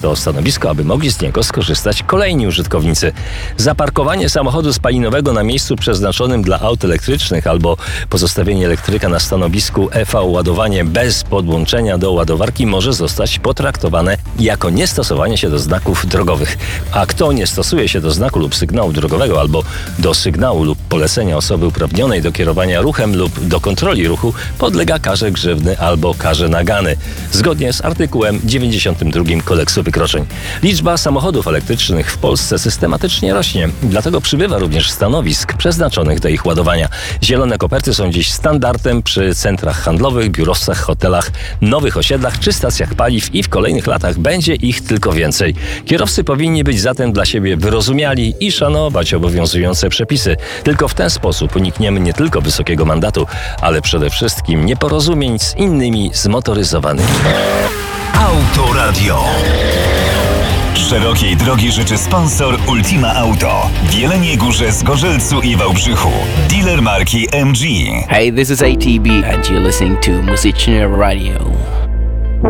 to stanowisko, aby mogli z niego skorzystać kolejni użytkownicy. Zaparkowanie samochodu spalinowego na miejscu przeznaczonym dla aut elektrycznych albo pozostawienie elektryka na stanowisku EV ładowanie bez podłączenia do ładowarki może zostać potraktowane jako niestosowanie się do znaków drogowych. A kto nie stosuje się do znaku lub sygnału drogowego albo do sygnału lub polecenia osoby uprawnionej do kierowania ruchem lub do kontroli ruchu, podlega karze grzywny albo karze nagany, zgodnie z artykułem 92 Kodeksu wykroczeń. Liczba samochodów elektrycznych w Polsce systematycznie rośnie, dlatego przybywa również stanowisk przeznaczonych do ich ładowania. Zielone koperty są dziś standardem przy centrach handlowych, biurowcach, hotelach, nowych osiedlach czy stacjach paliw i w kolejnych latach będzie ich tylko więcej. Kierowcy powinni być zatem dla siebie wyrozumiali i szanować obowiązujące przepisy. Tylko w ten sposób unikniemy nie tylko wysokiego mandatu, ale przede wszystkim nieporozumień z innymi zmotoryzowanymi. Autoradio. Szerokiej drogi życzy sponsor Ultima Auto w Jeleniej Górze, Zgorzelcu i Wałbrzychu. Dealer marki MG. Hey, this is ATB and you're listening to Muzyczne Radio.